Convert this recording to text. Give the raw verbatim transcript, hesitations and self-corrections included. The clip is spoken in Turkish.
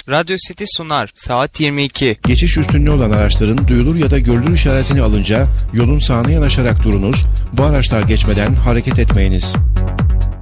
Radyo City sunar. Saat yirmi iki. Geçiş üstünlüğü olan araçların duyulur ya da görülür işaretini alınca yolun sağına yanaşarak durunuz. Bu araçlar geçmeden hareket etmeyiniz.